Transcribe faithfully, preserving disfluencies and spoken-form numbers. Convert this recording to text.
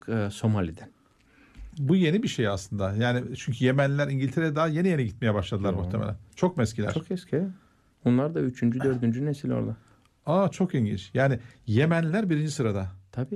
e, Somali'den. Bu yeni bir şey aslında. Yani çünkü Yemenliler İngiltere'ye daha yeni yeni gitmeye başladılar Yo. muhtemelen. Çok mu eskiler? Çok eski. Onlar da üçüncü, dördüncü nesil orada. Aa, çok ilginç. Yani Yemenliler birinci sırada. Tabii.